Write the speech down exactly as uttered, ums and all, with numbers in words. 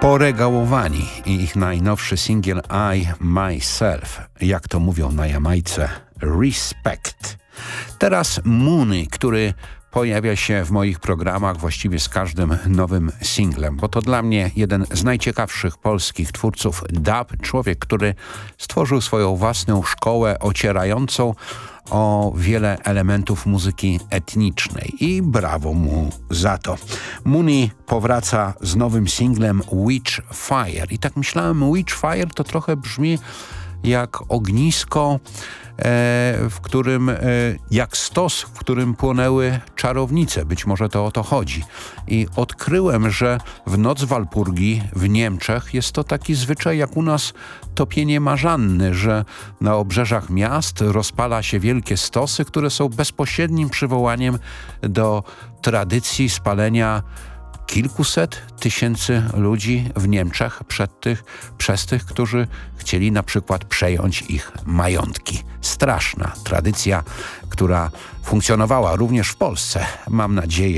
Poregałowani i ich najnowszy singiel I Myself, jak to mówią na Jamajce, Respect. Teraz Mooney, który pojawia się w moich programach właściwie z każdym nowym singlem, bo to dla mnie jeden z najciekawszych polskich twórców dub, człowiek, który stworzył swoją własną szkołę ocierającą o wiele elementów muzyki etnicznej i brawo mu za to. Mooney powraca z nowym singlem Witchfire i tak myślałem, Witchfire to trochę brzmi jak ognisko, w którym, jak stos, w którym płonęły czarownice. Być może to o to chodzi. I odkryłem, że w noc Walpurgi w Niemczech jest to taki zwyczaj jak u nas topienie marzanny, że na obrzeżach miast rozpala się wielkie stosy, które są bezpośrednim przywołaniem do tradycji spalenia kilkuset tysięcy ludzi w Niemczech przed tych, przez tych, którzy chcieli na przykład przejąć ich majątki. Straszna tradycja, która funkcjonowała również w Polsce. Mam nadzieję,